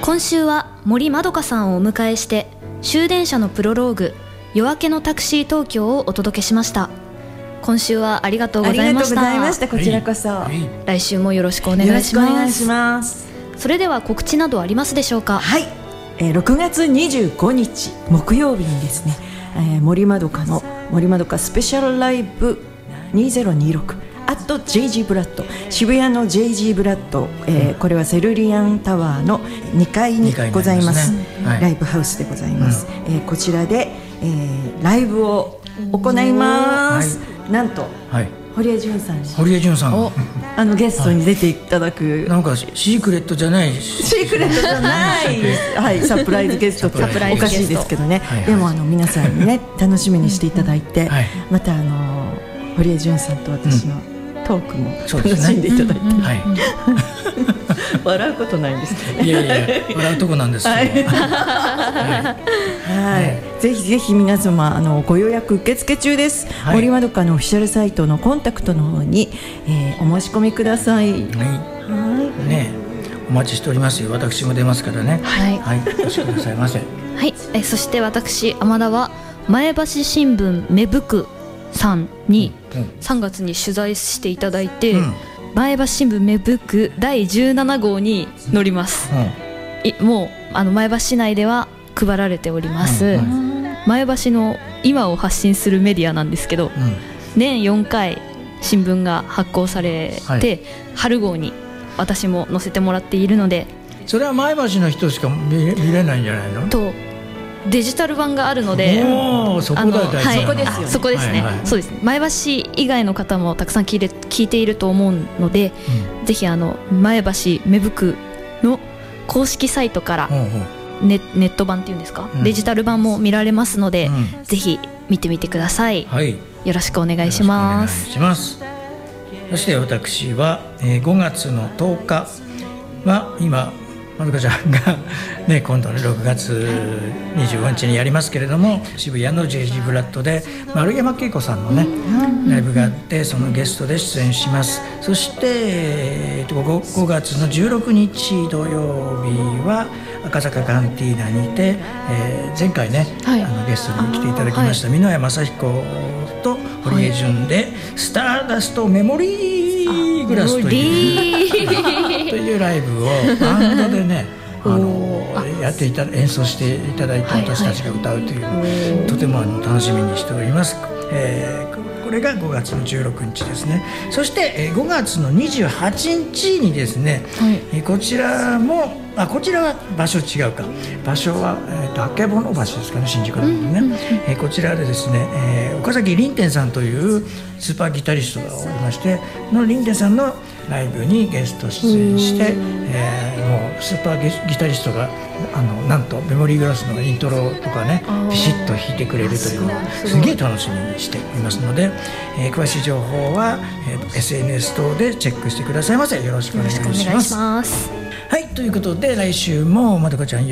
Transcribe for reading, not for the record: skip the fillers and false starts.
今週は森まどかさんをお迎えして終電車のプロローグ夜明けのタクシー東京をお届けしました。今週はありがとうございました。 ありがとうございました。こちらこそ、 来週もよろしくお願いします。 よろしくお願いします。 それでは告知などありますでしょうか。 はい、6月25日木曜日にですね、森まどかの森まどかスペシャルライブ2026JG ブラッド、渋谷の JG ブラッド、これはセルリアンタワーの2階にございます、ライブハウスでございます、こちらで、ライブを行います、なんと、堀江純さんにゲストに出ていただく、 なんかシークレットじゃないシークレットじゃない、サプライズゲストっておかしいですけどね、でも皆さんにね楽しみにしていただいて、また堀江純さんと私のトークも楽しんでいただいて、笑うことないんですけどね。 いやいや笑うとこなんですけど、 ぜひぜひ皆様ご予約受付中です、森まどかのオフィシャルサイトのコンタクトの方に、お申し込みください。 ね、お待ちしておりますよ。私も出ますからね。お越しくださいませ。 そして私天田は前橋新聞芽吹くさんに3月に取材していただいて、前橋新聞芽吹く第17号に載ります、もう前橋市内では配られております、前橋の今を発信するメディアなんですけど、年4回新聞が発行されて、春号に私も載せてもらっているので、 それは前橋の人しか見れないんじゃないのとデジタル版があるので、 そこですね、そうですね、前橋以外の方もたくさん聞いていると思うので、ぜひ前橋芽吹くの公式サイトからネット版っていうんですか、デジタル版も見られますので、ぜひ見てみてください、よろしくお願いします。 そして私は5月の10日は今まどかちゃんが、今度の6月25日にやりますけれども、渋谷の JG ブラッドで丸山恵子さんのね、ライブがあって、そのゲストで出演します。そして、5月の16日土曜日は赤坂カンティーナにて、前回ね、ゲストに来ていただきました箕輪雅彦と堀江純でスターダストメモリーグラスというライブをバンドでねやって演奏していただいて、私たちが歌うという、とても楽しみにしております。これが5月の16日ですね。そして5月の28日にですね、こちらもこちらは場所違うか、場所はあけぼの橋ですかね、新宿のね、こちらでですね、岡崎凛天さんというスーパーギタリストがおりまして、の凛天さんのライブにゲスト出演して、もうスーパーギタリストがなんとメモリーグラスのイントロとかねピシッと弾いてくれるというのをすげえ楽しみにしていますので、詳しい情報は、SNS 等でチェックしてくださいませ。よろしくお願いします。はい、ということで来週もまどかちゃん